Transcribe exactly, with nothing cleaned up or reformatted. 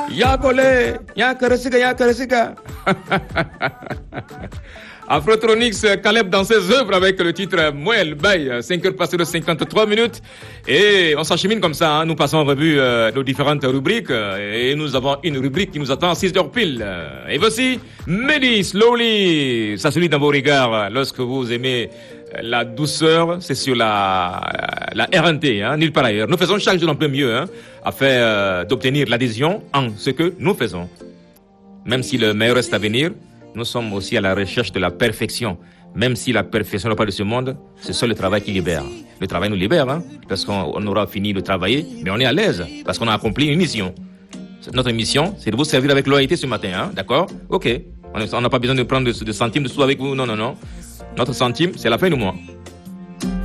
Yagolé, Yakaresiga, Yakaresiga. Afrotronics, Caleb dans ses œuvres avec le titre Moël Bay, cinq heures passées de cinquante-trois minutes. Et on s'achemine comme ça, hein. Nous passons en revue euh, nos différentes rubriques. Et nous avons une rubrique qui nous attend à six heures pile. Et voici Mehdi, Slowly. Ça se lit dans vos regards lorsque vous aimez la douceur, c'est sur la, la R N T, hein, nulle part ailleurs. Nous faisons chaque jour un peu mieux, hein, afin euh, d'obtenir l'adhésion en ce que nous faisons. Même si le meilleur reste à venir, nous sommes aussi à la recherche de la perfection. Même si la perfection n'est pas de ce monde, c'est seul le travail qui libère. Le travail nous libère, hein, parce qu'on on aura fini de travailler, mais on est à l'aise, parce qu'on a accompli une mission. Notre mission, c'est de vous servir avec loyauté ce matin, hein, d'accord? Ok. On n'a pas besoin de prendre de, de centimes de sous avec vous, non, non, non. Notre centime, c'est la fin du mois.